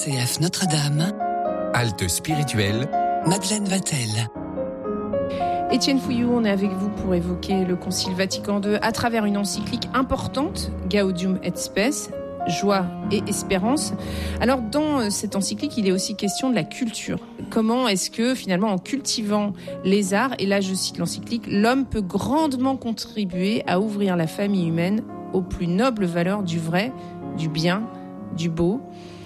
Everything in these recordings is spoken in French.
RCF Notre-Dame, Halte spirituelle, Madeleine Vatel. Étienne Fouillou, on est avec vous pour évoquer le Concile Vatican II à travers une encyclique importante, Gaudium et Spes, joie et espérance. Alors dans cette encyclique, il est aussi question de la culture. Comment est-ce que finalement en cultivant les arts, et là je cite l'encyclique, l'homme peut grandement contribuer à ouvrir la famille humaine aux plus nobles valeurs du vrai, du bien, du beau,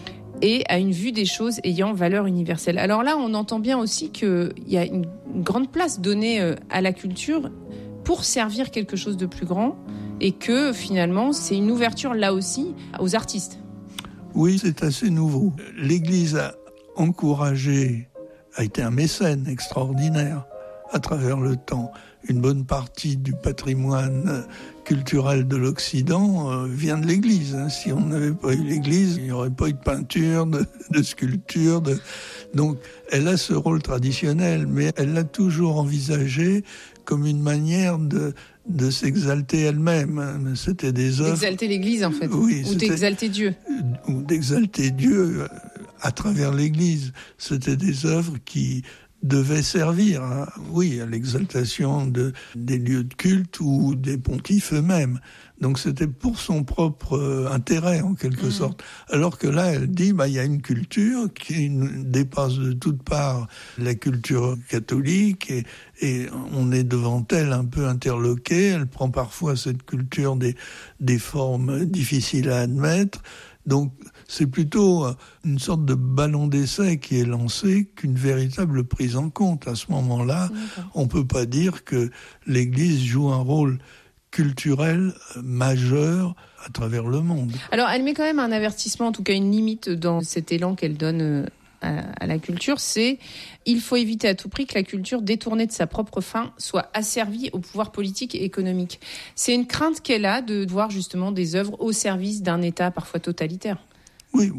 et à une vue des choses ayant valeur universelle. Alors là, on entend bien aussi qu'il y a une grande place donnée à la culture pour servir quelque chose de plus grand, et que finalement, c'est une ouverture là aussi aux artistes. Oui, c'est assez nouveau. L'Église a encouragé, a été un mécène extraordinaire à travers le temps. Une bonne partie du patrimoine culturel de l'Occident vient de l'Église. Si on n'avait pas eu l'Église, il n'y aurait pas eu de peinture, de sculpture. Donc, elle a ce rôle traditionnel, mais elle l'a toujours envisagé comme une manière de s'exalter elle-même. C'était des œuvres... D'exalter l'Église, en fait. Oui, ou d'exalter Dieu. Ou d'exalter Dieu à travers l'Église. C'était des œuvres qui devaient servir, à l'exaltation des lieux de culte ou des pontifes eux-mêmes. Donc c'était pour son propre intérêt, en quelque sorte. Alors que là, elle dit, il y a une culture qui dépasse de toutes parts la culture catholique et on est devant elle un peu interloqué. Elle prend parfois cette culture des formes difficiles à admettre. Donc, c'est plutôt une sorte de ballon d'essai qui est lancé qu'une véritable prise en compte. À ce moment-là, on ne peut pas dire que l'Église joue un rôle culturel majeur à travers le monde. Alors, elle met quand même un avertissement, en tout cas une limite dans cet élan qu'elle donne à la culture, c'est il faut éviter à tout prix que la culture détournée de sa propre fin soit asservie au pouvoir politique et économique. C'est une crainte qu'elle a de voir justement des œuvres au service d'un État parfois totalitaire. Oui,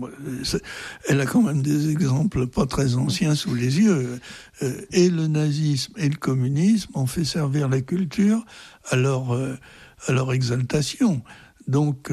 elle a quand même des exemples pas très anciens sous les yeux. Et le nazisme et le communisme ont fait servir la culture à leur exaltation. Donc,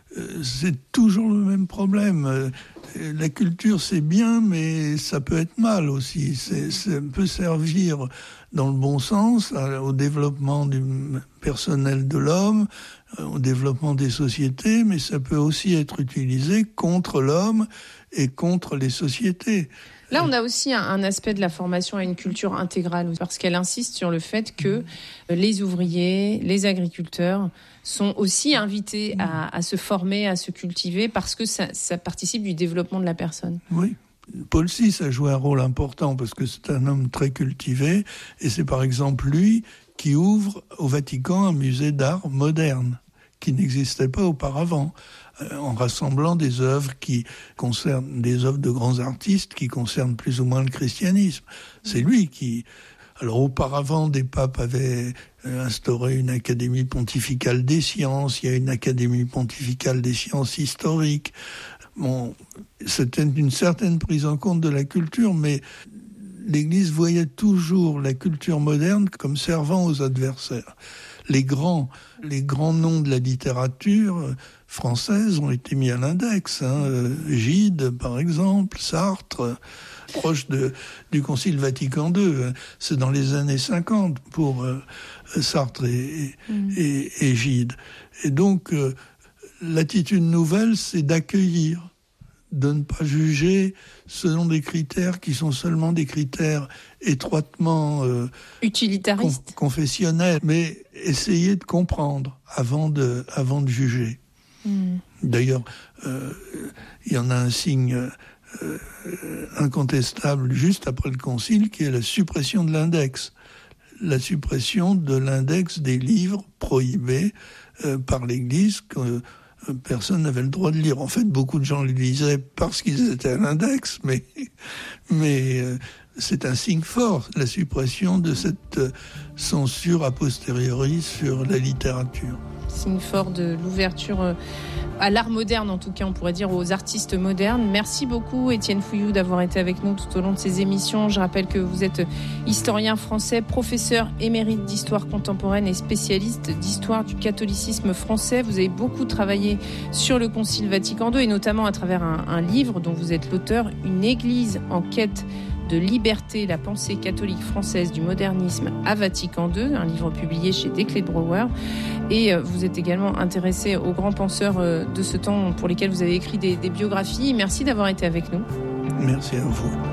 c'est toujours le même problème. La culture, c'est bien, mais ça peut être mal aussi. Ça peut servir dans le bon sens au développement du personnel de l'homme, au développement des sociétés, mais ça peut aussi être utilisé contre l'homme et contre les sociétés. Là, on a aussi un aspect de la formation à une culture intégrale, parce qu'elle insiste sur le fait que les ouvriers, les agriculteurs sont aussi invités à se former, à se cultiver, parce que ça participe du développement de la personne. Oui. Paul VI a joué un rôle important parce que c'est un homme très cultivé et c'est par exemple lui qui ouvre au Vatican un musée d'art moderne qui n'existait pas auparavant, en rassemblant des œuvres qui concernent des œuvres de grands artistes qui concernent plus ou moins le christianisme. C'est lui qui... Alors auparavant, des papes avaient instauré une académie pontificale des sciences, il y a une académie pontificale des sciences historiques. Bon, c'était une certaine prise en compte de la culture, mais l'Église voyait toujours la culture moderne comme servant aux adversaires. Les grands noms de la littérature française ont été mis à l'index. Gide, par exemple, Sartre, proche du Concile Vatican II. C'est dans les années 50 pour Sartre et Gide. Et donc, l'attitude nouvelle, c'est d'accueillir, de ne pas juger selon des critères qui sont seulement des critères étroitement utilitaristes, confessionnels, mais essayer de comprendre avant de juger. D'ailleurs, il y en a un signe incontestable juste après le Concile qui est la suppression de l'index. La suppression de l'index des livres prohibés par l'Église que personne n'avait le droit de lire. En fait, beaucoup de gens les lisaient parce qu'ils étaient à l'index, mais c'est un signe fort, la suppression de cette censure a posteriori sur la littérature. signe fort de l'ouverture à l'art moderne, en tout cas, on pourrait dire aux artistes modernes. Merci beaucoup, Étienne Fouilloux, d'avoir été avec nous tout au long de ces émissions. Je rappelle que vous êtes historien français, professeur émérite d'histoire contemporaine et spécialiste d'histoire du catholicisme français. Vous avez beaucoup travaillé sur le Concile Vatican II et notamment à travers un livre dont vous êtes l'auteur, Une Église en quête de liberté, la pensée catholique française du modernisme à Vatican II, un livre publié chez Desclés de Brouwer. Et vous êtes également intéressé aux grands penseurs de ce temps pour lesquels vous avez écrit des biographies. Merci d'avoir été avec nous. Merci à vous.